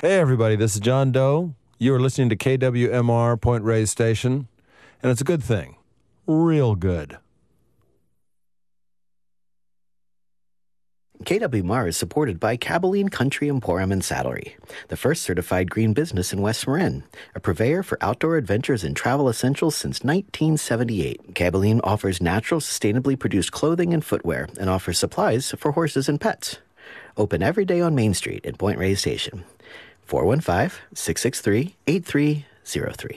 Hey, everybody, this is John Doe. You are listening to KWMR Point Reyes Station, and it's a good thing. Real good. KWMR is supported by Kabeline Country Emporium and Saddlery, the first certified green business in West Marin, a purveyor for outdoor adventures and travel essentials since 1978. Kabeline offers natural, sustainably produced clothing and footwear and offers supplies for horses and pets. Open every day on Main Street in Point Reyes Station. 415-663-8303.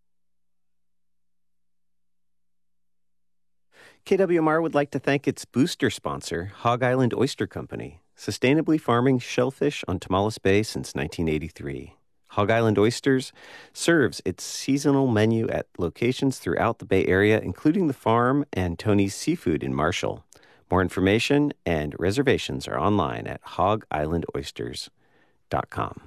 KWMR would like to thank its booster sponsor, Hog Island Oyster Company, sustainably farming shellfish on Tomales Bay since 1983. Hog Island Oysters serves its seasonal menu at locations throughout the Bay Area, including the farm and Tony's Seafood in Marshall. More information and reservations are online at hogislandoysters.com.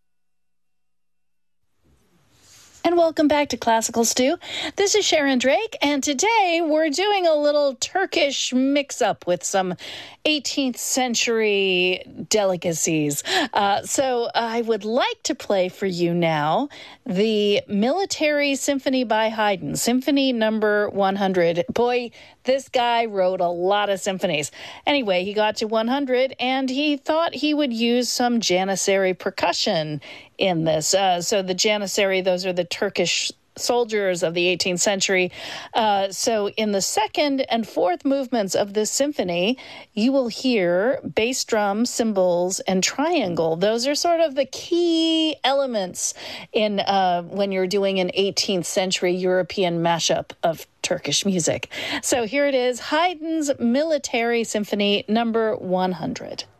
And welcome back to Classical Stew. This is Sharon Drake, and today we're doing a little Turkish mix-up with some 18th century delicacies. So I would like to play for you now the Military Symphony by Haydn, Symphony number 100. Boy, this guy wrote a lot of symphonies. Anyway, he got to 100, and he thought he would use some Janissary percussion in this. So the Janissary, those are the Turkish soldiers of the 18th century. So in the second and fourth movements of this symphony, you will hear bass drum, cymbals, and triangle. Those are sort of the key elements in when you're doing an 18th century European mashup of Turkish music. So here it is, Haydn's Military Symphony number 100.